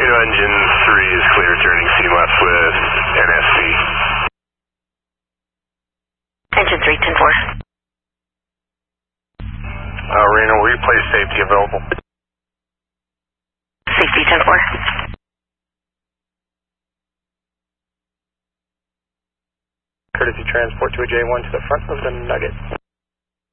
Reno engine 3 is clear, turning CMOS with NSC. Engine 3, 10-4. Reno, will you place safety available? Safety 10-4. Courtesy transport to a J1 to the front of the Nugget.